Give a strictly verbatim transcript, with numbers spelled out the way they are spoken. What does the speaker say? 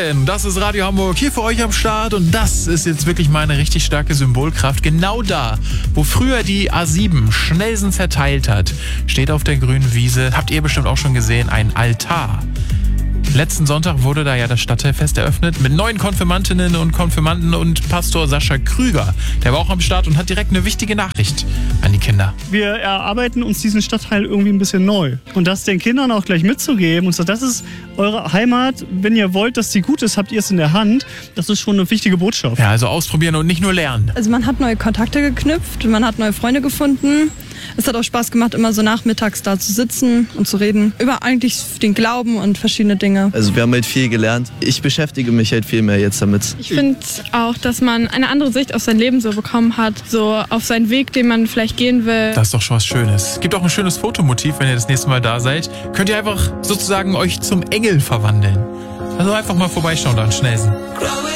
Morgen, das ist Radio Hamburg, hier für euch am Start und das ist jetzt wirklich mal eine richtig starke Symbolkraft. Genau da, wo früher die A sieben Schnellsen zerteilt hat, steht auf der grünen Wiese, habt ihr bestimmt auch schon gesehen, ein Altar. Letzten Sonntag wurde da ja das Stadtteilfest eröffnet mit neuen Konfirmandinnen und Konfirmanden und Pastor Sascha Krüger. Der war auch am Start und hat direkt eine wichtige Nachricht an die Kinder. Wir erarbeiten uns diesen Stadtteil irgendwie ein bisschen neu. Und das den Kindern auch gleich mitzugeben und so, das ist eure Heimat. Wenn ihr wollt, dass die gut ist, habt ihr es in der Hand. Das ist schon eine wichtige Botschaft. Ja, also ausprobieren und nicht nur lernen. Also man hat neue Kontakte geknüpft, man hat neue Freunde gefunden. Es hat auch Spaß gemacht, immer so nachmittags da zu sitzen und zu reden über eigentlich den Glauben und verschiedene Dinge. Also wir haben halt viel gelernt. Ich beschäftige mich halt viel mehr jetzt damit. Ich finde auch, dass man eine andere Sicht auf sein Leben so bekommen hat, so auf seinen Weg, den man vielleicht gehen will. Das ist doch schon was Schönes. Gibt auch ein schönes Fotomotiv, wenn ihr das nächste Mal da seid. Könnt ihr einfach sozusagen euch zum Engel verwandeln. Also einfach mal vorbeischauen da an Schnellsen.